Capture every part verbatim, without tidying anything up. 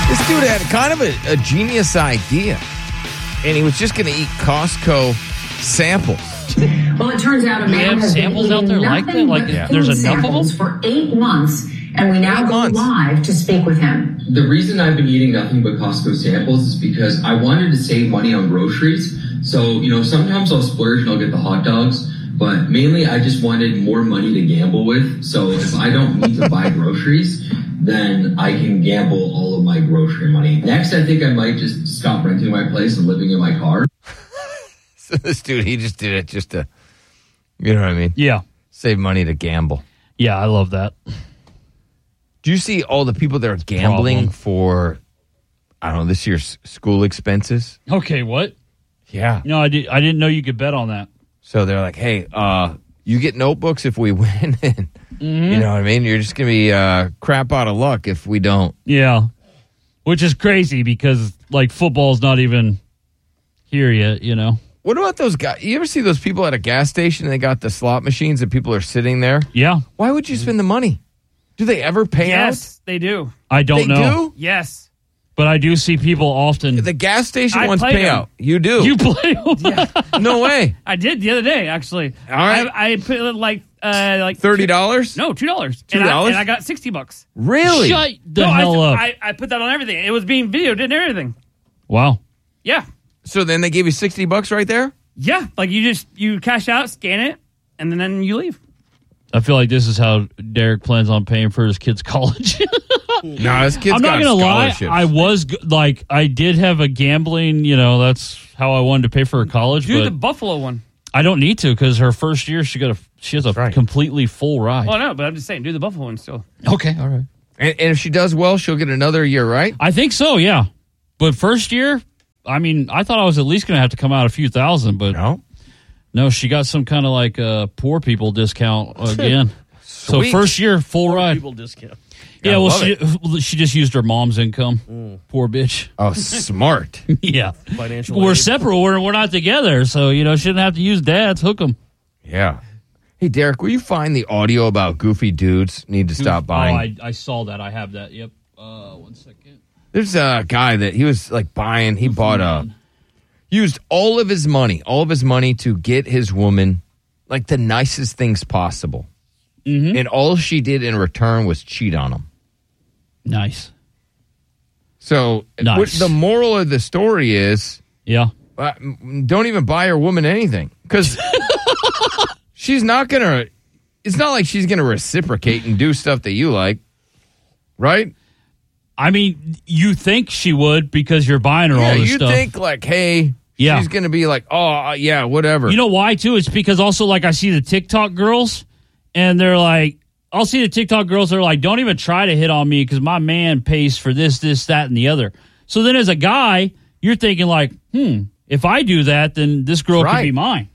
This dude had kind of a, a genius idea, and he was just going to eat Costco samples. Well, it turns out a man has samples been out there like that. Like, yeah. there's enough of them for eight months, and we now eight go months. live to speak with him. The reason I've been eating nothing but Costco samples is because I wanted to save money on groceries. So, you know, sometimes I'll splurge and I'll get the hot dogs, but mainly I just wanted more money to gamble with. So if I don't need to buy groceries, then I can gamble all of my grocery money. Next, I think I might just stop renting my place and living in my car. So this dude, he just did it just to, you know what I mean? Yeah. Save money to gamble. Yeah, I love that. Do you see all the people that are gambling Problem. for, I don't know, this year's school expenses? Okay, what? Yeah. No, I, did, I didn't know you could bet on that. So they're like, hey, uh, you get notebooks if we win. And, Mm-hmm. you know what I mean? You're just going to be uh, crap out of luck if we don't. Yeah. Which is crazy because, like, football's not even here yet, you know? What about those guys? You ever see those people at a gas station and they got the slot machines and people are sitting there? Yeah. Why would you spend the money? Do they ever pay Yes, they do. I out? don't They know. do? Yes. But I do see people often. The gas station I wants played payout. them. You do. You play Yeah. No way. I did the other day, actually. All right. I, I put it like uh like thirty dollars? No, two dollars. two And I, dollars? and I got sixty bucks. Really? Shut the no, hell I, up. I, I put that on everything. It was being videoed and everything. Wow. Yeah. So then they gave you sixty bucks right there? Yeah. Like you just you cash out, scan it, and then, then you leave. I feel like this is how Derek plans on paying for his kids' college. No, this kid's I'm not got going to lie. scholarships. I was, g- like, I did have a gambling, you know, that's how I wanted to pay for her college. Do but the Buffalo one. I don't need to because her first year, she got a she has a right. completely full ride. Well, no, but I'm just saying, do the Buffalo one still. Okay, all right. And, and if she does well, she'll get another year, right? I think so, yeah. But first year, I mean, I thought I was at least going to have to come out a few thousand, but No. no, she got some kind of like uh, poor people discount again. So Sweet. first year, full ride. People discount. Yeah, I well, love she, she just used her mom's income. Mm. Poor bitch. Oh, smart. Yeah. Financial We're aid. separate. We're, we're not together. So, you know, she didn't have to use dad's. Hook 'em. Yeah. Hey, Derek, will you find the audio about goofy dudes need to stop buying? Oh, I, I saw that. I have that. Yep. Uh, one second. There's a guy that he was like buying, he bought a, used all of his money, all of his money to get his woman like the nicest things possible. Mm-hmm. And all she did in return was cheat on him. Nice. So Nice. what the moral of the story is, Yeah. uh, don't even buy your woman anything because she's not going to, it's not like she's going to reciprocate and do stuff that you like, right? I mean, you think she would because you're buying her Yeah, all this you stuff. think like, hey, Yeah. she's going to be like, oh, uh, yeah, whatever. You know why, too? It's because also, like, I see the TikTok girls, and they're like, I'll see the TikTok girls that are like, don't even try to hit on me because my man pays for this, this, that, and the other. So then as a guy, you're thinking like, hmm, if I do that, then this girl Right. could be mine.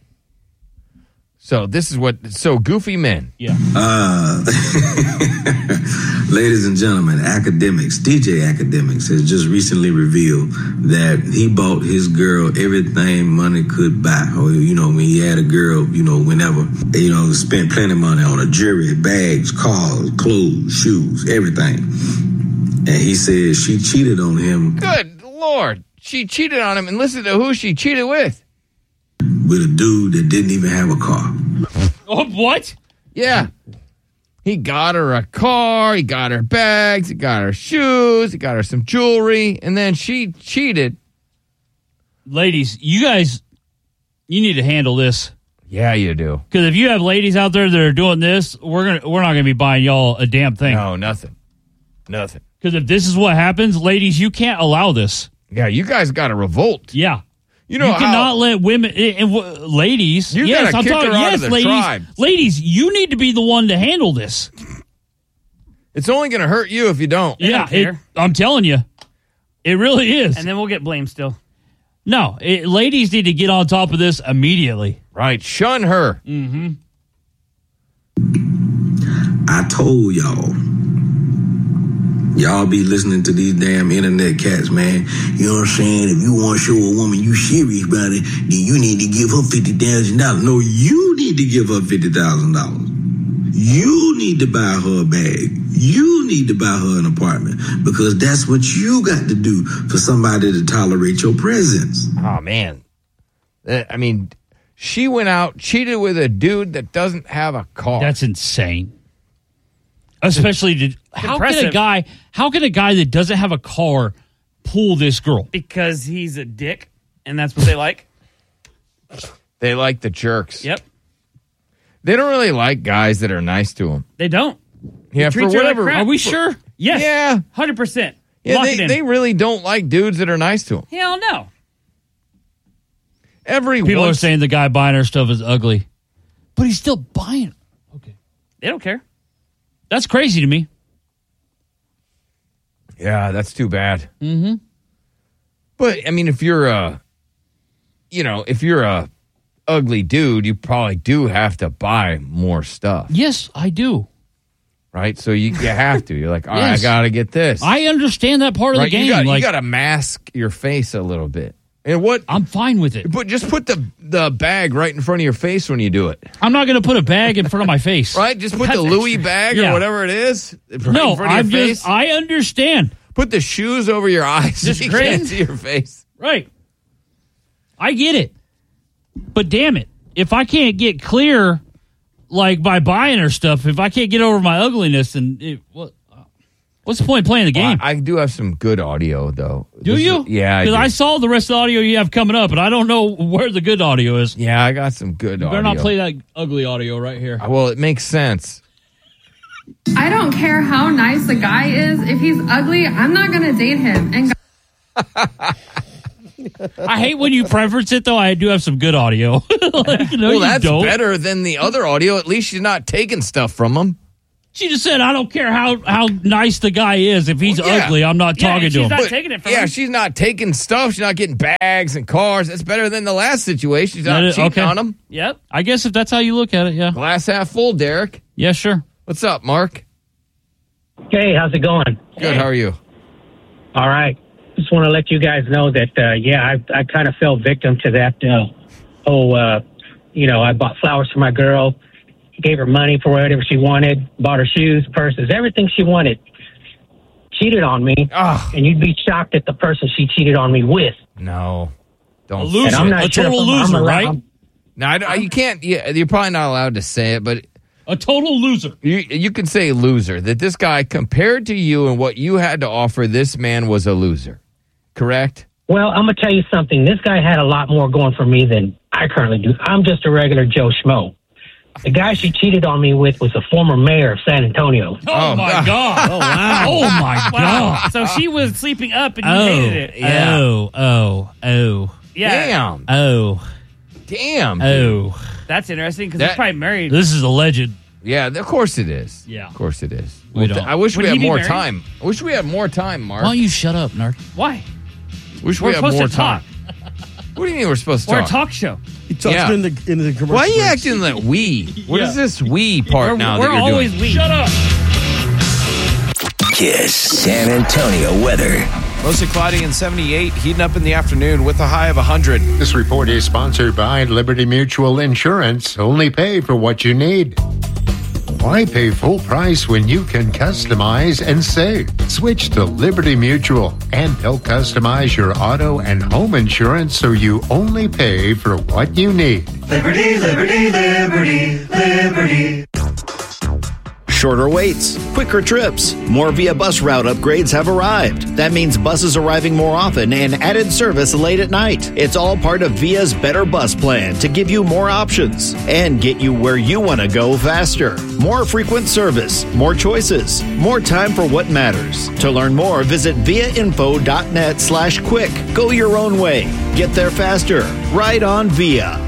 So this is what, so goofy men. Yeah. Uh, ladies and gentlemen, Academics, D J Academics has just recently revealed that he bought his girl everything money could buy. Or, you know, when he had a girl, you know, whenever, you know, spent plenty of money on her jewelry, bags, cars, clothes, shoes, everything. And he said she cheated on him Good Lord. She cheated on him, and listen to who she cheated with. with a dude that didn't even have a car. Oh, what? Yeah. He got her a car, he got her bags, he got her shoes, he got her some jewelry, and then she cheated. Ladies, you guys, you need to handle this. Yeah, you do. Because if you have ladies out there that are doing this, we're gonna we're not gonna be buying y'all a damn thing. No, nothing. Nothing. Because if this is what happens, ladies, you can't allow this. Yeah, you guys got to revolt. Yeah. You know you how, cannot let women and, and w- ladies. You yes, gotta I'm kick talking. her out Yes, of the ladies. tribe. Ladies, you need to be the one to handle this. it's only going to hurt you if you don't. They yeah, don't care. it- I'm telling you, it really is. And then we'll get blamed still. no, it, ladies need to get on top of this immediately. Right. Shun her. Mm-hmm. I told y'all. Y'all be listening to these damn internet cats, man. You know what I'm saying? If you want to show a woman you serious about it, then you need to give her fifty thousand dollars. No, you need to give her fifty thousand dollars. You need to buy her a bag. You need to buy her an apartment because that's what you got to do for somebody to tolerate your presence. Oh, man. Uh, I mean, she went out, cheated with a dude that doesn't have a car. That's insane. Especially, to, how can a Impressive. guy, how can a guy that doesn't have a car pull this girl? Because he's a dick, and that's what they like. They like the jerks. Yep. They don't really like guys that are nice to them. They don't. Yeah, treat for you like whatever. crap. Are we sure? Yes. Yeah. one hundred percent. Yeah, Lock they, it in. they really don't like dudes that are nice to them. Hell no. Every People once, are saying the guy buying her stuff is ugly, but he's still buying it. Okay, They don't care. that's crazy to me. Yeah, that's too bad. Mm-hmm. But I mean, if you're a, you know, if you're a ugly dude, you probably do have to buy more stuff, Yes, I do. right? So you, you have to. You're like, all right, Yes. I got to get this. I understand that part of right? the game. You got like, you got to mask your face a little bit. And what? I'm fine with it. But just put the the bag right in front of your face when you do it, I'm not going to put a bag in front of my face. right? Just put That's the Louis extra. bag Yeah. or whatever it is right No, in front of I'm your just. face. I understand. Put the shoes over your eyes Just so you grin. can't see your face. Right. I get it. But damn it, if I can't get clear, like by buying her stuff, if I can't get over my ugliness, then it, what? What's the point of playing the game? Well, I, I do have some good audio though. do This you? is- yeah, I, Because do. I saw the rest of the audio you have coming up, and I don't know where the good audio is. You yeah, I got some good better audio. not play that ugly audio right here. Well, it makes sense. I don't care how nice a guy is. If he's ugly, I'm not going to date him. And I hate when you preference it, though. I do have some good audio. like, no, well, you that's don't. better than the other audio. At least you're not taking stuff from them. She just said, I don't care how, how nice the guy is. If he's Well, yeah. ugly, I'm not Yeah, talking and to she's him. not But, taking it from yeah, him. she's not taking stuff. She's not getting bags and cars. That's better than the last situation. She's not That is- cheating okay. on them. Yep. I guess if that's how you look at it, yeah. Glass half full, Derek. Yeah, sure. What's up, Mark? Hey, how's it going? Good. How are you? All right. Just want to let you guys know that, uh, yeah, I, I kind of fell victim to that uh, whole, uh, you know, I bought flowers for my girl, gave her money for whatever she wanted, bought her shoes, purses, everything she wanted. Cheated on me, Oh, and you'd be shocked at the person she cheated on me with. no. Don't. A say loser. And I'm it. not A sure total if I'm- I'm loser, allowed- right? No, I, I- you can't. Yeah, you're probably not allowed to say it, but A total loser. you you can say loser. That this guy, compared to you and what you had to offer, this man was a loser. Correct? Well, I'm going to tell you something. This guy had a lot more going for me than I currently do. I'm just a regular Joe Schmo. The guy she cheated on me with was a former mayor of San Antonio. Oh, Oh, my God. God. Oh, wow. Oh, my Wow. God. So she was sleeping up and you Oh, hated it. Yeah. oh, oh, oh, Yeah. Damn. oh, Damn. dude. oh. That's interesting because That- he's probably married. This is a legend. Yeah, of course it is. Yeah. Of course it is. We Well, don't. th- I wish Would we he had be more married? time. I wish we had more time, Mark. Why don't you shut up, nerd? Why? wish We're we had supposed more to talk. time. What do you mean we're supposed to We're a talk? talk show. He talks Yeah. in the in the commercial. Why are you breaks. acting like we? What is Yeah. this we part We're, now we're that you're always doing? we. Shut up. Kiss San Antonio weather. Mostly cloudy and seventy-eight, heating up in the afternoon with a high of one hundred. This report is sponsored by Liberty Mutual Insurance. Only pay for what you need. Why pay full price when you can customize and save? Switch to Liberty Mutual, and they'll customize your auto and home insurance so you only pay for what you need. Liberty, liberty, liberty, liberty. Shorter waits, quicker trips. More Via bus route upgrades have arrived. That means buses arriving more often and added service late at night. It's all part of Via's Better Bus Plan to give you more options and get you where you want to go faster. More frequent service, more choices, more time for what matters. To learn more, visit viainfo.net slash quick. Go your own way. Get there faster. Ride on Via.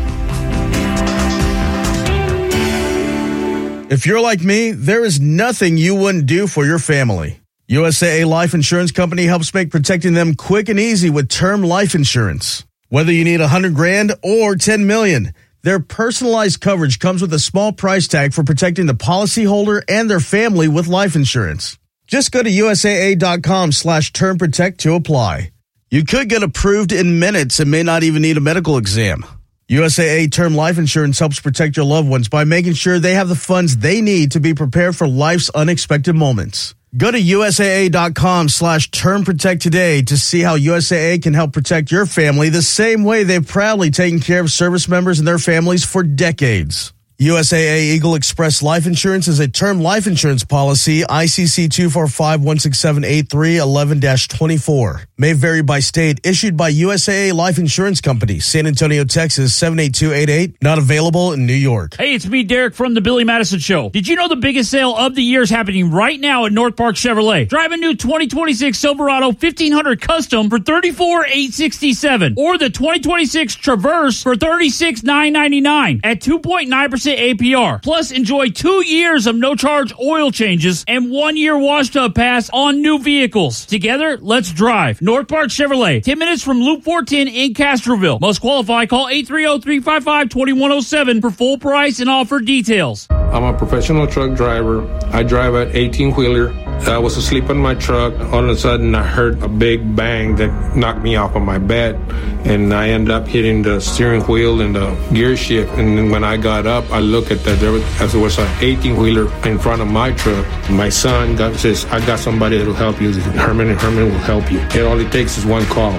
If you're like me, there is nothing you wouldn't do for your family. U S A A Life Insurance Company helps make protecting them quick and easy with term life insurance. Whether you need a hundred grand or ten million, their personalized coverage comes with a small price tag for protecting the policyholder and their family with life insurance. Just go to usaa.com slash term protect to apply. You could get approved in minutes and may not even need a medical exam. U S A A Term Life Insurance helps protect your loved ones by making sure they have the funds they need to be prepared for life's unexpected moments. Go to U S A A dot com slash term protect today to see how U S A A can help protect your family the same way they've proudly taken care of service members and their families for decades. U S A A Eagle Express Life Insurance is a term life insurance policy, I C C two four five one six seven eight three eleven dash twenty-four. May vary by state. Issued by U S A A Life Insurance Company, San Antonio, Texas, seven eight two eight eight. Not available in New York. Hey, it's me, Derek, from the Billy Madison Show. Did you know the biggest sale of the year is happening right now at North Park Chevrolet? Drive a new twenty twenty-six Silverado fifteen hundred Custom for thirty-four thousand eight hundred sixty-seven dollars or the twenty twenty-six Traverse for thirty-six thousand nine hundred ninety-nine dollars at two point nine percent A P R. Plus, enjoy two years of no-charge oil changes and one-year wash-tub pass on new vehicles. Together, let's drive. North Park Chevrolet, ten minutes from Loop four ten in Castroville. Most qualify, call eight three zero, three five five, two one zero seven for full price and offer details. I'm a professional truck driver. I drive an eighteen-wheeler. I was asleep in my truck. All of a sudden, I heard a big bang that knocked me off of my bed, and I ended up hitting the steering wheel and the gear shift. And then when I got up, I looked at that. There was, as there was an eighteen-wheeler in front of my truck. My son got, says, "I got somebody that will help you. Herman and Herman will help you." And all it takes is one call.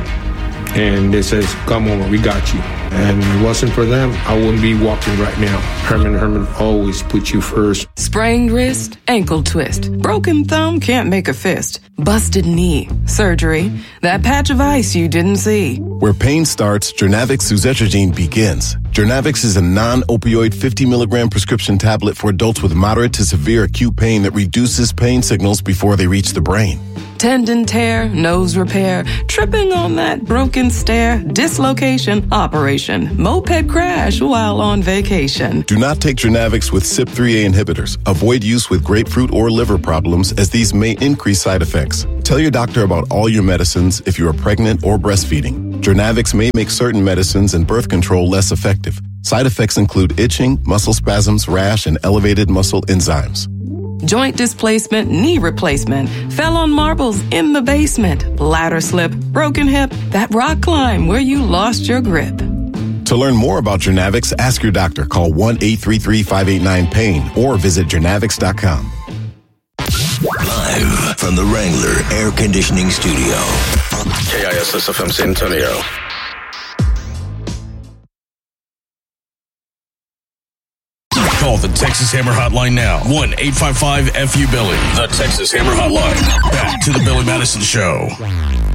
And it says, "Come over, we got you." And if it wasn't for them, I wouldn't be walking right now. Herman Herman always put you first. Sprained wrist, ankle twist, broken thumb, can't make a fist, busted knee, surgery, that patch of ice you didn't see. Where pain starts, Jernavix suzetrigine begins. Jernavix is a non-opioid fifty milligram prescription tablet for adults with moderate to severe acute pain that reduces pain signals before they reach the brain. Tendon tear, nose repair, tripping on that broken stair, dislocation, operation, moped crash while on vacation. Do not take Jernavix with C Y P three A inhibitors. Avoid use with grapefruit or liver problems, as these may increase side effects. Tell your doctor about all your medicines if you are pregnant or breastfeeding. Jernavix may make certain medicines and birth control less effective. Side effects include itching, muscle spasms, rash, and elevated muscle enzymes. Joint displacement, knee replacement, fell on marbles in the basement, ladder slip, broken hip, that rock climb where you lost your grip. To learn more about Jernavix, ask your doctor. Call one eight three three, five eight nine, pain or visit Jernavix dot com. Live from the Wrangler Air Conditioning Studio. K I S S F M San Antonio. Call the Texas Hammer Hotline now. one eight five five F U Billy. The Texas Hammer Hotline. Back to the Billy Madison Show.